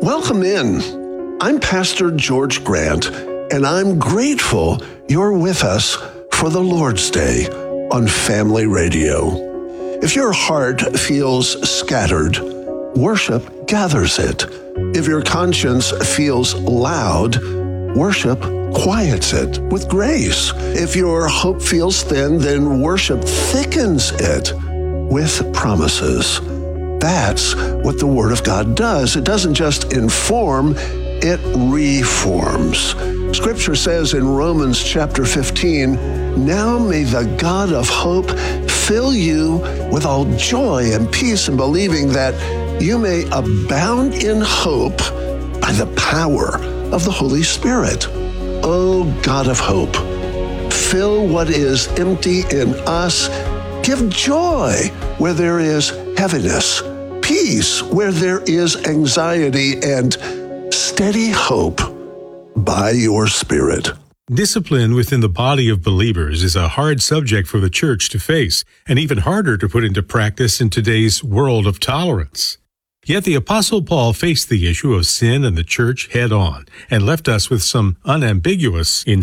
Welcome in. I'm Pastor George Grant, and I'm grateful you're with us for the Lord's Day on Family Radio. If your heart feels scattered, worship gathers it. If your conscience feels loud, worship quiets it with grace. If your hope feels thin, then worship thickens it with promises. That's what the Word of God does. It doesn't just inform, it reforms. Scripture says in Romans chapter 15, "Now may the God of hope fill you with all joy and peace in believing that you may abound in hope by the power of the Holy Spirit." O God of hope, fill what is empty in us. Give joy where there is heaviness, peace where there is anxiety, and steady hope by your Spirit. Discipline within the body of believers is a hard subject for the church to face, and even harder to put into practice in today's world of tolerance. Yet the Apostle Paul faced the issue of sin and the church head on, and left us with some unambiguous